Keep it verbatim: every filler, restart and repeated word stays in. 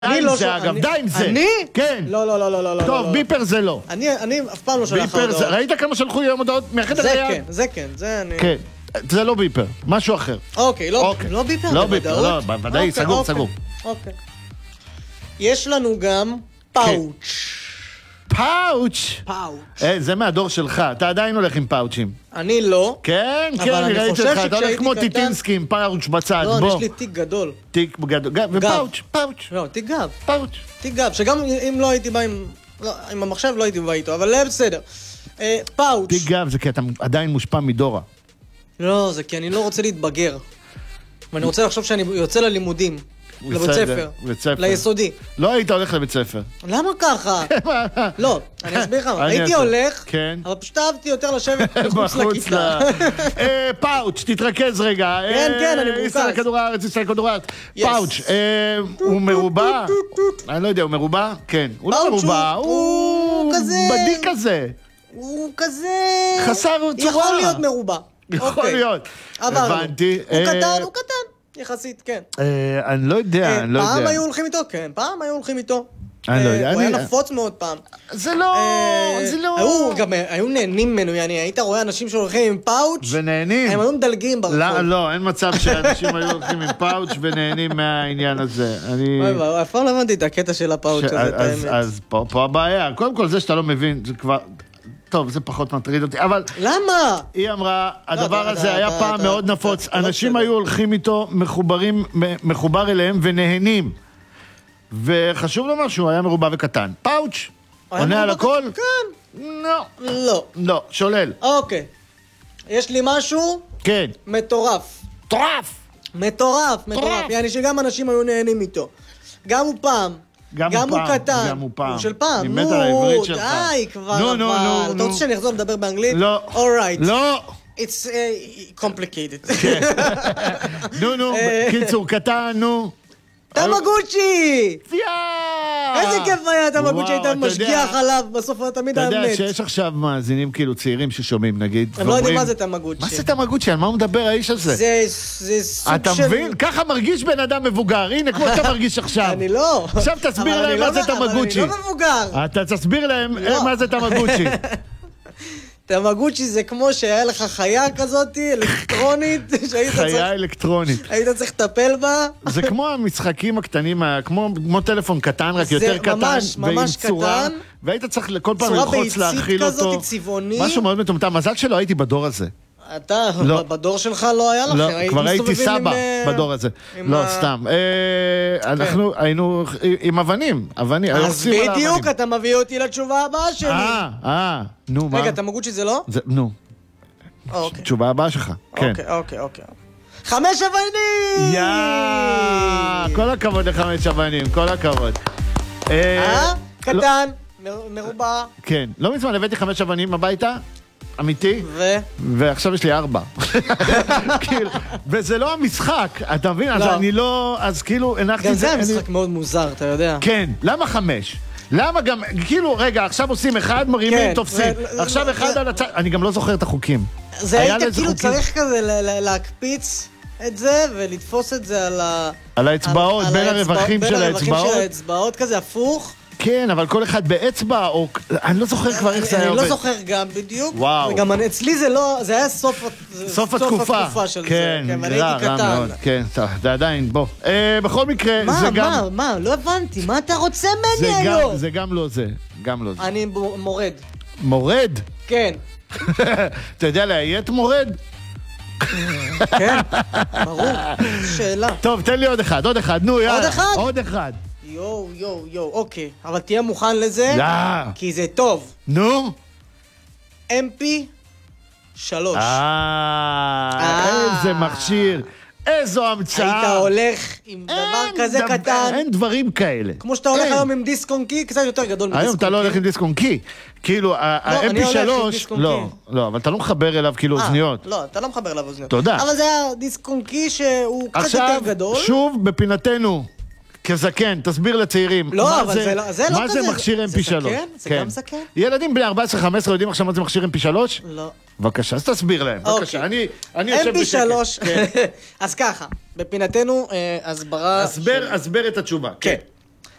די עם זה אגב, די עם זה. אני? כן. לא, לא, לא, לא, לא. טוב, ביפר זה לא. אני אף פעם לא שולח הודעות. ראית כמה שלחו יום הודעות מאחד זה כן, זה כן, זה אני... כן, זה לא ביפר, משהו אחר. אוקיי, לא ביפר, לא ביפר, לא, בוודאי, סגור, סגור. אוקיי. יש לנו גם פאוץ'. פאוץ'? פאוץ'. זה מהדור שלך, אתה עדיין הולך עם פאוצ'ים. אני לא. כן, כן, אני ראיתי אותך, אתה הולך כמו טיטינסקי עם פאוץ' בצד, בוא. לא, יש לי תיק גדול. תיק גדול, ופאוץ', פאוץ'. לא, תיק גב. פאוץ'. תיק גב, שגם אם לא הייתי בא עם... עם המחשב לא הייתי בא איתו, אבל בסדר. פאוץ'. תיק גב זה כי אתה עדיין מושפע מדורה. לא, זה כי אני לא רוצה להתבגר. ואני רוצה לחשוב שאני יוצא ללימודים. לבית ספר, ליסודי. לא היית הולך לבית ספר. למה ככה? לא, אני אסביר לך, הייתי הולך, אבל פשוט אהבתי יותר לשבת מחוץ לכיתה. פאוץ', תתרכז רגע. כן, כן, אני מרוכז. ישראל כדור הארץ, ישראל כדור הארץ. פאוץ', הוא מרובע? אני לא יודע, הוא מרובע? כן. הוא לא מרובע, הוא בדי כזה. הוא כזה... חסר צורה. יכול להיות מרובע. יכול להיות. הבנתי. הוא קטן, הוא קטן. יחסית, כן. אני לא יודע, אני לא יודע. פעם היו הולכים איתו, כן, פעם היו הולכים איתו. אני לא יודע. הוא היה נפוץ מאוד פעם. זה לא, זה לא... היו גם, היו נהנים ממנו, יעני, היית רואה אנשים שהולכים עם פאוץ' ונהנים. הם היו מדלגים ברחוב. לא, לא, אין מצב שאנשים היו הולכים עם פאוץ' ונהנים מהעניין הזה. אני... אף פעם לא הבנתי את הקטע של הפאוץ' הזה, את האמת. אז פה הבעיה, קודם כל זה שאתה לא מבין, זה כבר... טוב, זה פחות מטריד אותי, אבל... למה? היא אמרה, הדבר הזה היה פעם מאוד נפוץ, אנשים היו הולכים איתו, מחוברים, מחובר אליהם ונהנים. וחשוב לומר שהוא היה מרובע וקטן. פאוץ', עונה על הכל? כן. לא. לא. לא, שולל. אוקיי. יש לי משהו? כן. מטורף. מטורף! מטורף, מטורף. יעני שגם אנשים היו נהנים איתו. גם הוא פעם. גם, גם הוא הוא פעם, קטן, גם הוא פעם. הוא של פעם, נו, נו, נו, די כבר, נו, נו, אבל, נו, אתה נו. רוצה שאני אחזור לדבר באנגלית? לא, alright, לא, it's uh, complicated. נו, נו, קיצור, קטן, נו. תמגוצ'י! יאה! איזה כיף היה תמגוצ'י, היית משגיח עליו, בסוף תמיד האמת. אתה יודע שיש עכשיו מאזינים כאילו צעירים ששומעים, נגיד, הם לא יודעים מה זה תמגוצ'י. מה זה תמגוצ'י? על מה הוא מדבר האיש הזה? זה סוג של... אתה מבין? ככה מרגיש בן אדם מבוגר, הנה כמו שאתה מרגיש עכשיו. אני לא. עכשיו תסביר להם מה זה תמגוצ'י. אבל אני לא מבוגר. אתה תסביר להם מה זה תמגוצ'י. תמגוצ'י זה כמו שהיה לך חיה כזאת, אלקטרונית, חיה אלקטרונית. היית צריך לטפל בה. זה כמו המשחקים הקטנים, כמו טלפון קטן, רק יותר קטן, ועם צורה, והיית צריך כל פעם ללחוץ להאכיל אותו. צורה ביצית כזאת, צבעוני. משהו מאוד מטומטם, מזל שלא הייתי בדור הזה. אתה, בדור שלך לא היה לכם. לא, כבר הייתי סבא בדור הזה. לא, סתם. אנחנו היינו עם אבנים. אז בדיוק, אתה מביא אותי לתשובה הבאה שלי. אה, אה, נו, מה? רגע, תמגוצ'י זה לא? נו. תשובה הבאה שלך, כן. אוקיי, אוקיי, אוקיי. חמש אבנים! יאה, כל הכבוד לחמש אבנים, כל הכבוד. אה? קטן, מרובע. כן, לא מזמן הבאתי חמש אבנים הביתה. אמיתי, ו? ועכשיו יש לי ארבע. וזה לא המשחק, אתה מבין? אז אני לא, אז כאילו, הנחתי גם זה המשחק מאוד מוזר, אתה יודע. כן, למה חמש? למה גם, כאילו, רגע, עכשיו עושים אחד, מרימים, תופסים. עכשיו אחד על הצד, אני גם לא זוכר את החוקים. זה היית כאילו צריך כזה להקפיץ את זה, ולתפוס את זה על ה... על האצבעות, בין הרווחים של האצבעות. בין הרווחים של האצבעות, כזה הפוך. כן, אבל כל אחד באצבע, או... אני לא זוכר כבר איך זה היה עובד. אני לא זוכר גם בדיוק. וואו. וגם אצלי זה לא... זה היה סוף... סוף התקופה. של זה. כן, רע, רע מאוד. כן, טוב, זה עדיין, בוא. בכל מקרה, זה גם... מה, מה, מה? לא הבנתי. מה אתה רוצה ממני היום? זה גם לא זה. גם לא זה. אני מורד. מורד? כן. אתה יודע להיית מורד? כן, ברור. שאלה. טוב, תן לי עוד אחד, עוד אחד. נו, יאללה. עוד אחד? עוד אחד. יואו, יואו, יואו, אוקיי. אבל תהיה מוכן לזה. לא. כי זה טוב. נו. אם פי שלוש. אה, איזה מכשיר. איזו המצאה. היית הולך עם דבר כזה קטן. אין דברים כאלה. כמו שאתה הולך היום עם דיסק און קי, קצת יותר גדול מדיסק און קי. היום אתה לא הולך עם דיסק און קי. כאילו, ה-אם פי שלוש... לא, לא, אבל אתה לא מחבר אליו כאילו אוזניות. לא, אתה לא מחבר אליו אוזניות. תודה. אבל זה היה דיסק און קי שהוא קצת יותר גדול. עכשיו, שוב, בפינתנו. כזקן, תסביר לצעירים. לא, אבל זה לא כזה. מה זה מכשיר אם פי שלוש? זה זקן? זה גם זקן? ילדים בני ארבע עשרה חמש עשרה יודעים עכשיו מה זה מכשיר אם פי שלוש? לא. בבקשה, אז תסביר להם. בבקשה, אני יושב אם פי שלוש. אז ככה, בפינתנו הסברה... הסבר את התשובה. כן.